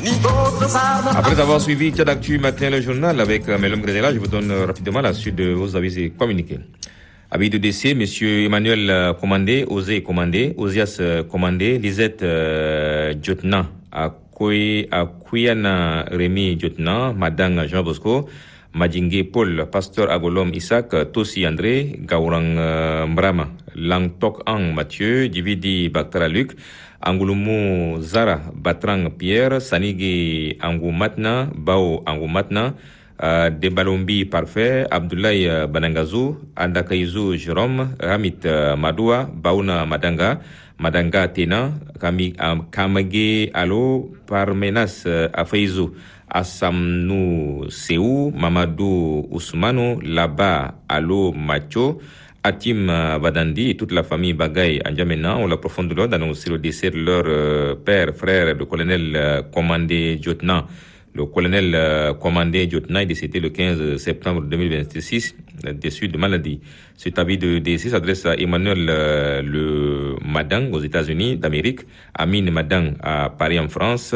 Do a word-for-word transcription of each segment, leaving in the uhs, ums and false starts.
Après avoir suivi Tchad Actu Matin le journal avec euh, Melom Grenella, je vous donne euh, rapidement la suite de vos avis et communiqués. Avis de décès, Monsieur Emmanuel euh, Commandé, Osé Commandé, Osias euh, Commandé, Lisette euh, Jotna, Akuyana Rémi Jotna, Madame Jean Bosco, Madjingé Paul, Pasteur Agolom Isaac, Tossi André, Gaurang euh, Mbrama, Langtok Ang Mathieu, Dividi Baktara Luc, Angulumu Zara, Batrang Pierre, Sanigi Angou Matna, Bao Angou Matna, uh, Debalombi Parfait, Abdoulaye uh, Banangazou, Andakaizu Jérôme, Ramit uh, Madoua, Bauna Madanga, Madanga Tena, Kami, um, Kamage Alo, Parmenas uh, Afeizou, Assamnou Seou, Mamadou Ousmano, Laba Alo Macho, Atim Badandi et toute la famille Bagay à N'Djamena ont la profonde douleur d'annoncer le décès de leur euh, père, frère, le colonel euh, commandé Jotna. Le colonel euh, commandé Jotna est décédé le quinze septembre deux mille vingt-six des suites de maladie. Cet avis de décès s'adresse à Emmanuel euh, le Madang aux États-Unis d'Amérique, Amine Madang à Paris en France,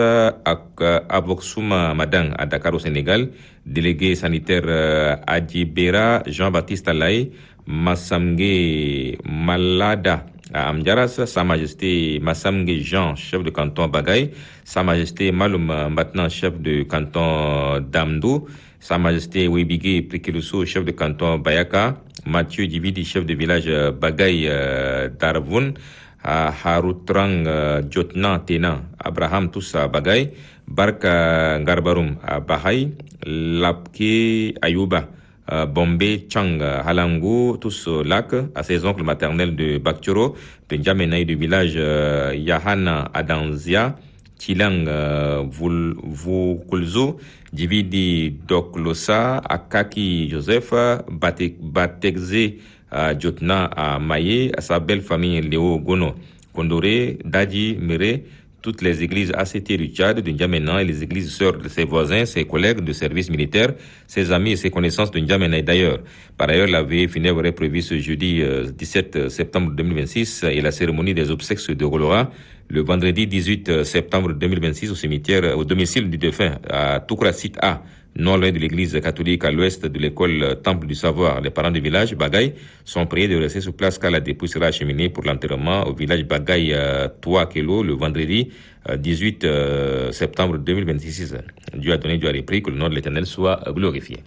Avoxouma Madang à Dakar au Sénégal, délégué sanitaire euh, Adjibera Jean-Baptiste Alaï, Massamge Malada à Amdjaras, Sa Majesté Massamge Jean, chef de canton Bagay, Sa Majesté Maloum maintenant chef de canton Damdou, Sa Majesté Webigé Prikiluso, chef de canton Bayaka, Mathieu Djibidi, chef de village Bagay euh, Darvoun, Haroutrang euh, Jotna Tena, Abraham Toussa Bagay, Barka Garbarum à Bahaï, Lapke Ayouba, Euh, Bombé, Chang, Halangu, tous au lac, à ses oncles maternels de Bakturo, de N'Djamena du village euh, Yahana Adanzia, Tilang euh, Vukulzo, Dividi Doklosa, Akaki Joseph, Bate, Batekze euh, Jotna à Maye, à sa belle famille Léo Gono, Kondoré, Dadi, Mire, toutes les églises A C T du Tchad, de N'Djamena et les églises sœurs de ses voisins, ses collègues de service militaire, ses amis et ses connaissances de N'Djamena et d'ailleurs. Par ailleurs, la veillée funèbre est prévue ce jeudi euh, dix-sept septembre deux mille vingt-six et la cérémonie des obsèques se déroulera le vendredi dix-huit septembre deux mille vingt-six au cimetière, au domicile du défunt à Toukra Site A, non loin de l'église catholique à l'ouest de l'école Temple du Savoir. Les parents du village Bagay sont priés de rester sur place car la dépouille sera acheminée pour l'enterrement au village Bagay euh, Touakelo le vendredi euh, dix-huit septembre deux mille vingt-six. Dieu a donné, Dieu a repris, que le nom de l'Éternel soit glorifié.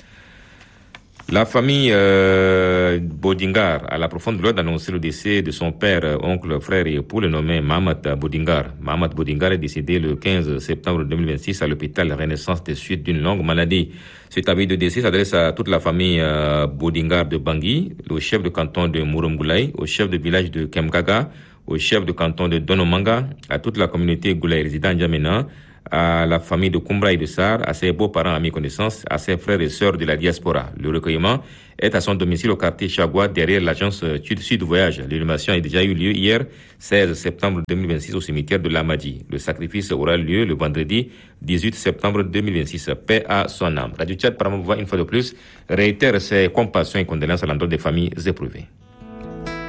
La famille euh, Bodingar a la profonde douleur d'annoncer le décès de son père, oncle, frère et époux, le nommé Mahamat Bodingar. Mahamat Bodingar est décédé le quinze septembre deux mille vingt-six à l'hôpital Renaissance des suites d'une longue maladie. Cet avis de décès s'adresse à toute la famille euh, Bodingar de Bangui, au chef de canton de Murumgoulay, au chef de village de Kemkaga, au chef de canton de Donomanga, à toute la communauté Goulay résident N'Djamena, à la famille de Koumbra et de Sar, à ses beaux-parents, amis, connaissances, à ses frères et sœurs de la diaspora. Le recueillement est à son domicile au quartier Chagua, derrière l'agence Sud Voyage. L'inhumation a déjà eu lieu hier, seize septembre deux mille vingt-six, au cimetière de Lamadi. Le sacrifice aura lieu le vendredi dix-huit septembre deux mille vingt-six. Paix à son âme. Radio Tchad, par ma voix, une fois de plus, réitère ses compassions et condoléances à l'endroit des familles éprouvées.